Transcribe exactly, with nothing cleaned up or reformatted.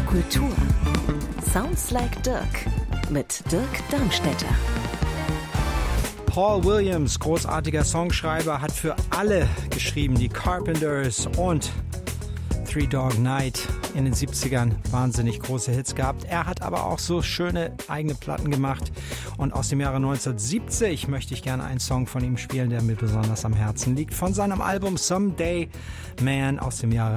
Kultur. Sounds like Dirk mit Dirk Darmstädter. Paul Williams, großartiger Songschreiber, hat für alle geschrieben, die Carpenters und Three Dog Night in den siebzigern wahnsinnig große Hits gehabt. Er hat aber auch so schöne eigene Platten gemacht. Und aus dem Jahre neunzehnhundertsiebzig möchte ich gerne einen Song von ihm spielen, der mir besonders am Herzen liegt. Von seinem Album Someday Man aus dem Jahre